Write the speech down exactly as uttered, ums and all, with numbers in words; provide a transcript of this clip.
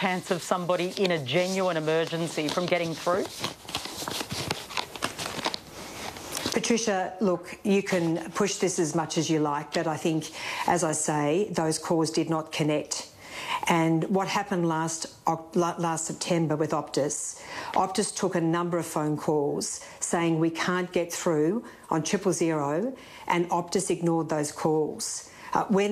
chance of somebody in a genuine emergency from getting through? Patricia, look, you can push this as much as you like, but I think, as I say, those calls did not connect. And what happened last last September with Optus, Optus took a number of phone calls saying we can't get through on triple zero, and Optus ignored those calls. Uh, when